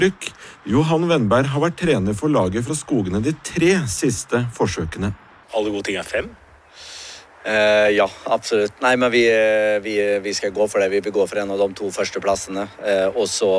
Johan Wennberg har vært trener for laget fra Skogene de 3 siste forsøkene. Alle gode ting 5? Ja, absolutt. Nei, men vi skal gå for det. Vi vil gå for en av de 2 første plassene. Og så,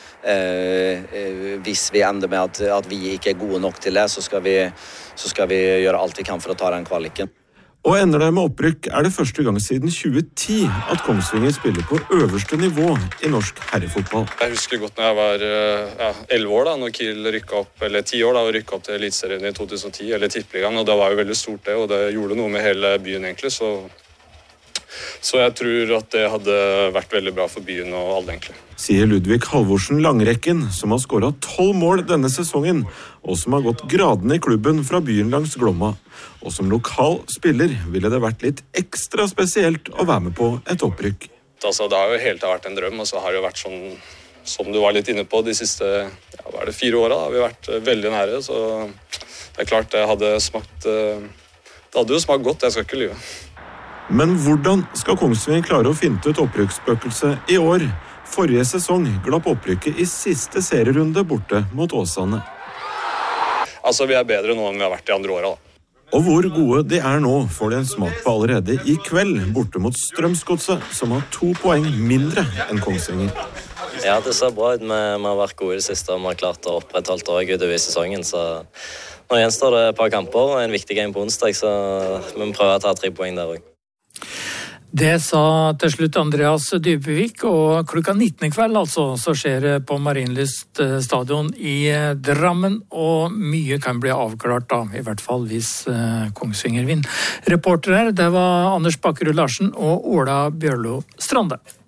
hvis vi ender med at vi ikke er gode nok til det, så skal vi gjøre alt vi kan for å ta den kvaliken. Og ender det med opprykk det første gang siden 2010 at Kongsvinger spiller på øverste nivå i norsk herrefotball. Jeg husker godt når jeg var 11 år da, når Kiel rykket opp, eller 10 år da, og rykket opp til Eliteserien i 2010, eller Tippeligaen, og det var jo veldig stort det, og det gjorde noe med hele byen egentlig, så jeg tror at det hadde vært veldig bra for byen og alle egentlig. Sier Ludvig Halvorsen Langrekken, som har skåret 12 mål denne sesongen, og som har gått gradene i klubben fra byen langs Glomma. Og som lokal spiller ville det vært litt ekstra spesielt å være med på et opprykk. Altså, det har jo helt vært en drøm, og så har det vært sånn, som du var litt inne på, de siste 4 årene har vi vært veldig nære, så det klart det hadde jo smakt godt, jeg skal ikke lyve. Men hvordan skal Kongsvinger klare å finne ut opprykksspøkelse i år? Forrige sesong glapp opprykket i siste serierunde borte mot Åsane. Altså, vi bedre nå enn vi har vært de andre årene da. Og hvor gode de nå, får de en smak på allerede i kveld, borte mot Strømsgodset, som har 2 poeng mindre enn Kongsvinger. Ja, det ser bra ut. Vi har vært gode i det siste, og vi har klart å opprettholde det utover i sesongen, så nå gjenstår det et par kamper og en viktig game på onsdag, så vi må prøve å ta 3 poeng der også. Det sa til slutt Andreas Dybevik, og klokka 19 i kveld altså, så skjer det på Marienlyst stadion i Drammen, og mye kan bli avklart da, i hvert fall hvis Kongsvinger vinner. Reporter her, det var Anders Bakkerud Larsen og Ola Bjørlo Strande.